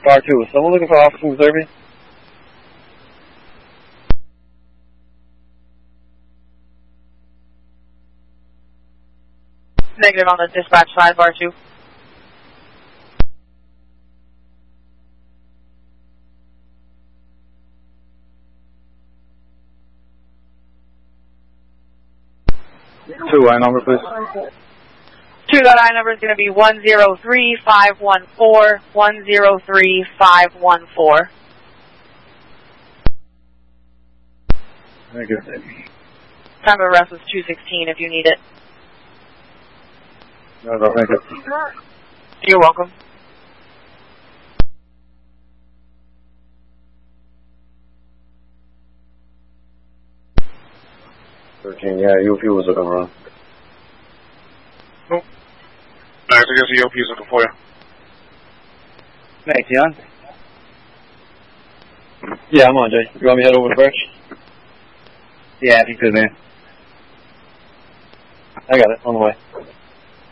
Bar 2, is someone looking for officer in Missouri? Negative on the dispatch side, Bar 2. Two I number, please. 2.I number is going to be 103514, 103514. Thank you. Time of arrest was 2:16 if you need it. No, thank you. You're welcome. Yeah, UP was looking around. Nope. I guess the UP is looking for you. Hey, Tion? Yeah, I'm on, Jay. You want me to head over to Birch? Yeah, if you could, man. I got it, on the way.